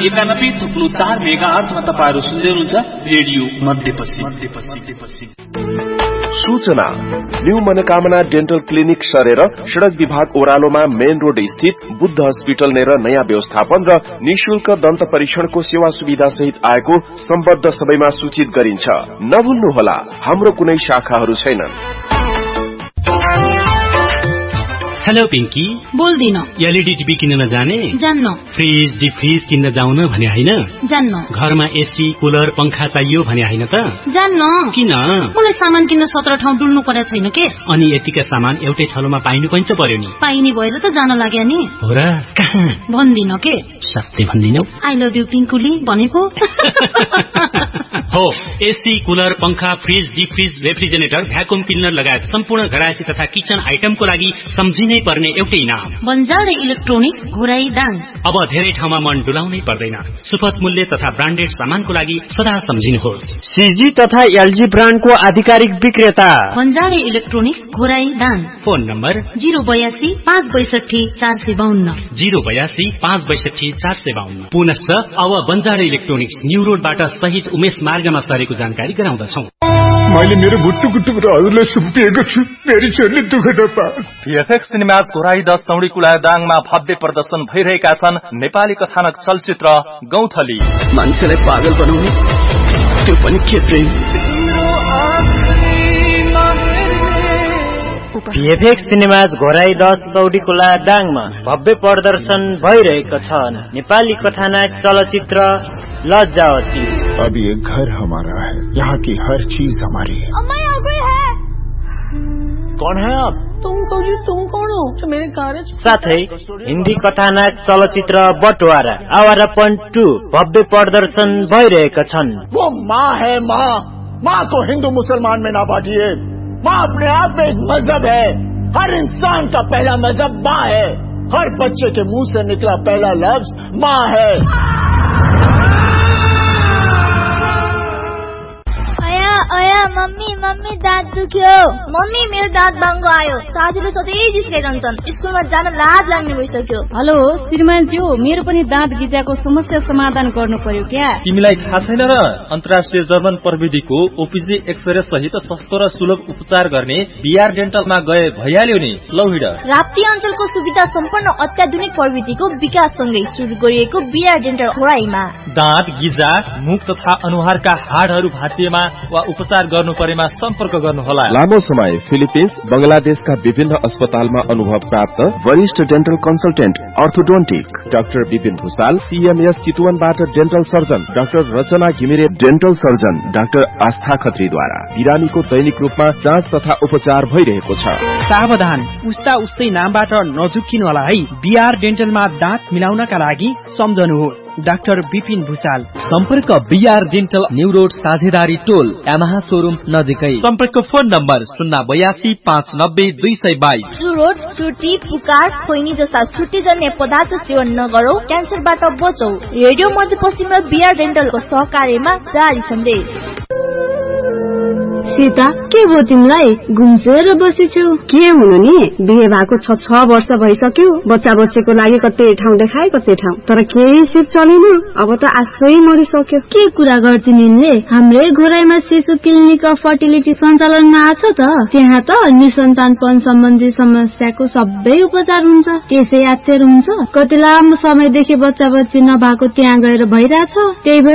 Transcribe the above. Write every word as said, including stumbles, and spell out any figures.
एकानब्बे थुप्लो चार मेगा हर्जमा तपाईहरु सुन्दै हुनुहुन्छ रेडियो मध्यपश्चिम। सूचना न्यू मनोकामना डेन्टल क्लिनिक सरेर सड़क विभाग ओह्रालोमा मेन रोड स्थित बुद्ध हस्पिटल नेर नयाँ व्यवस्थापन र निशुल्क दन्त परीक्षणको सेवा सुविधा सहित आएको सम्बद्ध सबैमा सूचित गरिन्छ। नभुल्नुहोला, हाम्रो कुनै शाखाहरू छैनन्। हेलो पिंकी, बोल्दिन। एलईडी टिभी किन्न नजाने? जान्न। फ्रिज डिफ्रिज किन्न जाउन भने हैन? जान्न। घरमा एसी कुलर पंखा चाहियो भने हैन त? जान्न। किन? मलाई सामान किन्न सत्र ठाउँ डुल्नु पर्या छैन के। अनि यतिका सामान एउटै ठाउँमा पाइनु पनि त पर्यो नि। पाइने भएर त जान लाग्या नि। हो र? कहाँ? भन्दिन के। सत्य भन्दिनौ? आई लभ यु पिंकुली भनेको। हो, एसी कुलर पंखा फ्रिज डिफ्रिज रेफ्रिजरेटर भ्याकुम क्लिनर लगायत सम्पूर्ण घरायसी तथा किचन आइटमको लागि सम्झिनै पर्ने एउटै नाम बन्जारे इलेक्ट्रोनिक्स घोराई दाङ। अब धेरै ठाउँमा मन डुलाउनै पर्दैन। सुपथ मूल्य तथा ब्रान्डेड सामानको लागि सदा सम्झिनुहोस्। सीजी तथा एलजी ब्रान्डको आधिकारिक विक्रेता बन्जारे electronics Ghorahi Dang. Phone number zero बयासी पाँच बैसठी चार सय बाहन्न जीरो बयासी पाँच बैसठी चार सय बाहन्न। पुनश्च अब बन्जारे इलेक्ट्रोनिक्स न्यू रोडबाट सहित उमेश मार्गमा सरेको जानकारी गराउँदछौं। मैले मेरो भुट्टु गुट्टुबाट हजुरलाई सुम्पिएको छु, मेरी छोरीले दुःख नपाओस्। भिएफएक्स सिनेमाज घोराई दस चौडीकुला दाङमा भव्य प्रदर्शन भइरहेका छन् नेपाली कथानक चलचित्र गौथली। मान्छेलाई पागल बनाउने त्यो पनि के प्रेम। भिएफएक्स सिनेमाज घोराई दस चौडीकुला दाङमा भव्य प्रदर्शन भइरहेका छन् नेपाली कथानक चलचित्र लज्जावती। अब ये घर हमारा है, यहाँ की हर चीज हमारी है। अम्मा आ गई है। कौन है आप? तुम कौजी तुम कौन हो जो मेरे कार साथै हिन्दी कथानक चलचित्र बटवारा आवारापन टू भव्य प्रदर्शन भइरहेका छन्। वो माँ है, माँ माँ को हिंदू मुसलमान में ना बांटिए। माँ अपने आप में एक मजहब है। हर इंसान का पहला मजहब माँ है। हर बच्चे के मुंह से निकला पहला लफ्ज माँ है। अया मम्मी मम्मी दाँत दुख्यो। मम्मी मेरो दाँत बाङ्गो आयो। साथीले सधैँ जिस्काइरहन्छन्। स्कुलमा जान लाज लाग्ने भइसक्यो। हेलो श्रीमान ज्यू, मेरो पनि दाँत गिजाको समस्या समाधान गर्नु पर्यो क्या? तिमीलाई थाहा छैन र? अन्तर्राष्ट्रिय जर्मन प्रविधिको ओपीजी एक्सरे सहित सस्तो र सुलभ उपचार गर्ने बीआर डेन्टलमा गए भइहाल्यो नि। लौ हिँड। राप्ती अञ्चलको सुविधा सम्पन्न अत्याधुनिक प्रविधिको विकाससँगै सुरु गरिएको बीआर डेन्टल घोराईमा दाँत गिजा मुख तथा अनुहारका हाडहरू भाँचिएमा वा उपचार गर्नु परेमा सम्पर्क गर्नुहोला। लामो समय फिलिपिन्स बंगलादेशका विभिन्न अस्पतालमा अनुभव प्राप्त वरिष्ठ dental consultant orthodontic doctor Vipin Bhusal, CMS चितवनबाट dental surgeon doctor रचना घिमिरे, डेन्टल सर्जन डाक्टर आस्था खत्रीद्वारा बिरामीको दैनिक रूपमा जाँच तथा उपचार भइरहेको छ। सावधान, उस्ता उस्तै नामबाट नझुक्किनु होला है। बीआर डेन्टलमा दाँत मिलाउनका लागि सम्झनुहोस् डाक्टर विपिन भुसाल। सम्पर्क बीआर डेन्टल न्यू रोड साझेदारी टोल यामाहा शोरूम नजिकै। सम्पर्क फोन नम्बर शून्य बयासी पाँच नब्बे दुई सय बाइस। रोड सुटी पुकार खोइनी जस्ता छुट्टीजन्य पदार्थ सेवन नगरौ, क्यान्सरबाट बचौ। रेडियो मध्यपश्चिम र बीआर डेन्टलको सहकार्यमा जारी सन्देश। सीता, के भयो तिमीलाई? घुम्सेर बसेछौ? के हुनु नि? बिहे भएको छ छ वर्ष भइसक्यो। बच्चा बच्चेको लागि कतै ठाउँ देखाए कतै ठाउँ, तर केही सिप चलेन। अब त आशै मरिसक्यो। के कुरा गर्छिन् यिनले? हाम्रै घोराईमा शिशु क्लिनिक अफ फर्टिलिटी सञ्चालनमा आछ त। त्यहाँ त निसन्तानपन सम्बन्धी समस्याको सबै उपचार हुन्छ। त्यसै यात्तर हुन्छ। कति लामो समयदेखि बच्चा बच्ची नभएको त्यहाँ गएर भइरहेछ। त्यही